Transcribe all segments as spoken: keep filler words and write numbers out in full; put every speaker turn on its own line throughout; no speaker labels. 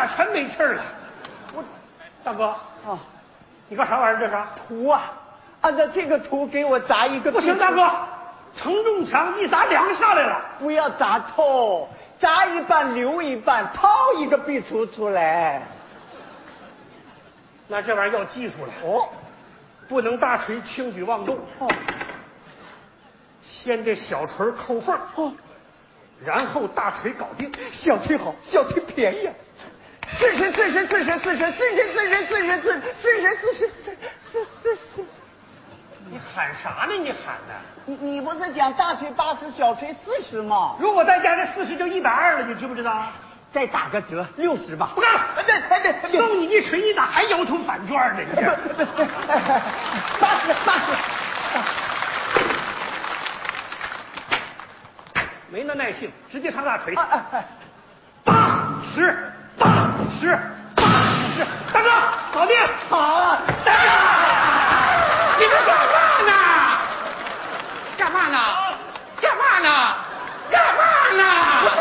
俩全没气儿了。我，大哥啊，你干啥玩意儿？这是
土啊！按照这个土给我砸一个。
不行，大哥，承重墙一砸梁下来了。
不要砸错，砸一半留一半，掏一个壁橱出来。
那这玩意儿要技术了
哦，
不能大锤轻举妄动。哦，先这小锤抠缝。哦。然后大锤搞定，
小锤好，小锤便宜啊！四十四十四十四十四十四十四十四十四十四十四十四十。
你喊啥呢？你喊的？
你你不是讲大锤八十，小锤四十吗？
如果再加这四十，就一百二了，你知不知道？
再打个折，六十吧。
不干了！
对对对，
送你一锤一打，还要求返券呢？你这
八十八十。
没那耐性，直接上大锤。八十，八十，八十，大哥，搞定！
好啊，
大哥，你们干嘛呢？干嘛呢？干嘛呢？干嘛呢？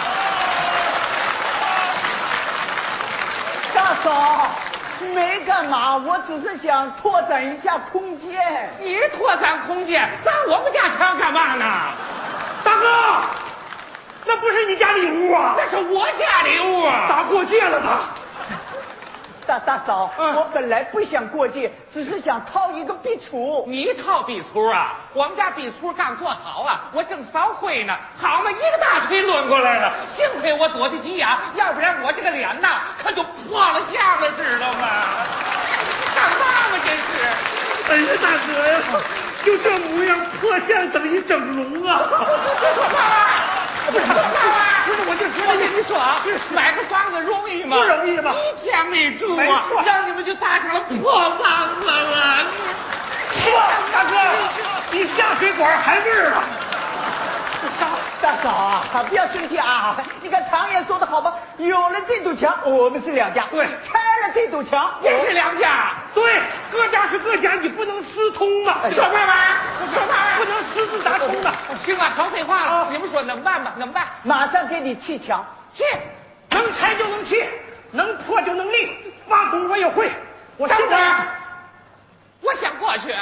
大嫂，没干嘛，我只是想拓展一下空间。
你拓展空间，砸我们家墙干嘛呢？
大哥，那不是你家里屋啊？
那是我家里屋啊！
咋过界了他？
大大嫂，
嗯、
我本来不想过界，只是想掏一个壁橱。
你掏壁橱啊？我们家壁橱刚做好啊，我正扫灰呢，好嘛，一个大锤抡过来了，幸亏我躲得急呀，要不然我这个脸呐可就破了相了，知道吗？干嘛嘛真是！
哎呀，大哥呀！就这模样，破相等于整容啊！
别说话了，别说话了！
不是，我就说
我跟你说啊，买个房子容易吗？
不容易吧？
一天没住啊，让你们就搭成了破房子了。
大哥，你下水管还味儿啊！
大嫂啊，不要生气啊！你看常言说的好吧，有了这堵墙，我们是两家；
对，
拆了这堵墙，
也是两家。
对，各家是各家，你不能私通啊！
说话吧，说话吧，
不能私自打通啊！
行了，少废话了。你们说怎么办吧？怎么办？
马上给你砌墙，
砌，
能拆就能砌，能破就能立，挖工我也会。我
等会
现在，
我先过去。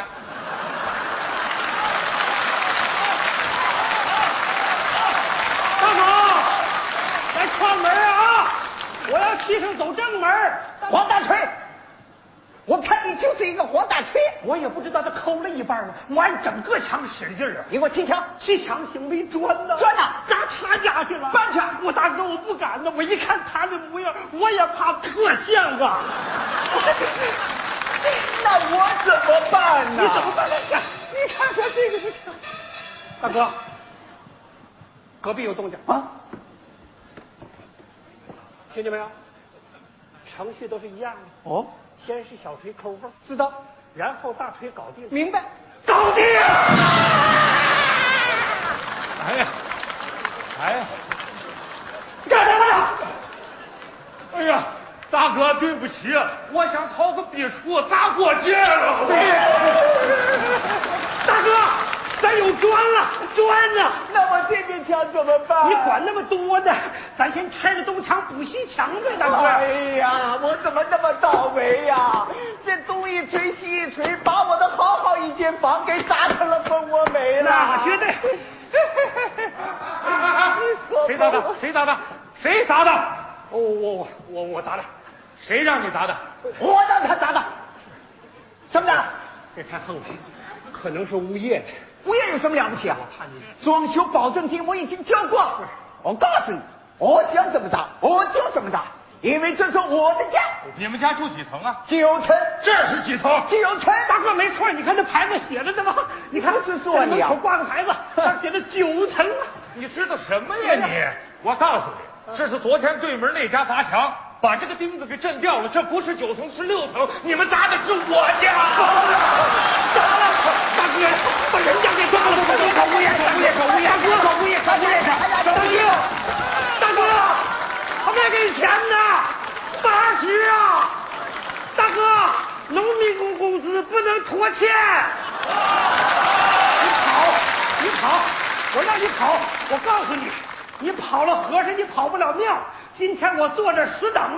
大嫂，来串门啊！我要砌上走正门。
黄大锤，我看你就是一个黄大锤。
我也不知道他抠了一半啊，我按整个墙使劲啊！
你给我砌墙，
砌墙行没砖呢？
砖呢？
砸他家去了。
搬去！
我大哥，我不敢呢。我一看他这模样，我也怕破相啊。
那我怎么办呢？
你怎么办呢？你看看这个不行。大哥，隔壁有动静
啊！
听见没有？程序都是一样的。
哦，
先是小锤抠缝，
知道，
然后大锤搞定。
明白。
搞定！
哎呀，哎呀，
干什么呢？
哎呀，大哥，对不起，我想掏个壁橱，砸过界了。
大哥，咱有砖了，砖呢？
那我这面墙怎么办？
你管那么多呢？咱先拆了东墙补西墙呗，大哥。
哎呀，我怎么那么倒霉呀？这东一锤西一锤，把我的好好一间房给砸成了蜂窝煤了。
那绝对。
谁砸的？谁砸的？谁砸的？
哦，我我我砸的。
谁让你砸的？
我让他砸的。怎么的？
这太横了，可能是物业的。
物业有什么了不起啊？
我怕你
装修保证金我已经交过了。我告诉你，我想怎么打我就怎么打，因为这是我的家。
你们家住几层啊？
九层。
这是几层？
九层。
大哥没错，你看这牌子写着的吗？你看，
不是说你啊，
门口挂个牌子，上写着九层啊。
你知道什么呀你？我告诉你，这是昨天对门那家砸墙，把这个钉子给震掉了。这不是九层，是六层。你们砸的是我家。
砸了，大哥，把人家给抓了！找物业，找物业，找物业，大哥，找物业，找物业，找物业！大哥，他没给钱呢，八十啊！大哥，农民工工资不能拖欠。你跑，你跑，我让你跑！我告诉你，你跑了和尚，你跑不了庙。今天我坐这死等。